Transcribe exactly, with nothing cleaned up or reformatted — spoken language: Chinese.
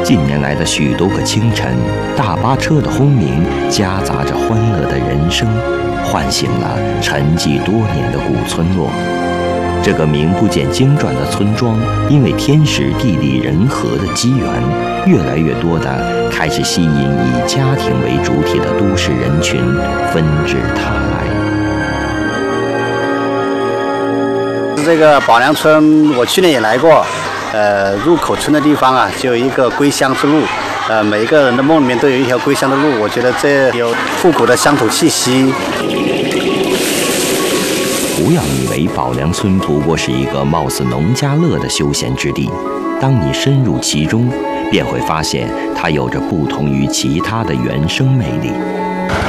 近年来的许多个清晨，大巴车的轰鸣夹杂着欢乐的人声，唤醒了沉寂多年的古村落。这个名不见经传的村庄，因为天时地利人和的机缘，越来越多的开始吸引以家庭为主体的都市人群纷至沓来。 这个宝良村，我去年也来过。呃，入口村的地方啊，就有一个归乡之路。呃，每一个人的梦里面都有一条归乡的路。我觉得这有复古的乡土气息。 不要以为宝良村不过是一个貌似农家乐的休闲之地，当你深入其中，便会发现它有着不同于其他的原生魅力。